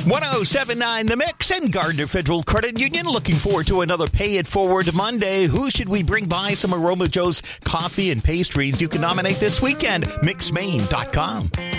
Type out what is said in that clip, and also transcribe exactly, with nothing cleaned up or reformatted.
one oh seven point nine The Mix and Gardner Federal Credit Union looking forward to another Pay It Forward Monday. Who should we bring by some Aroma Joe's coffee and pastries? You can nominate this weekend. mix maine dot com.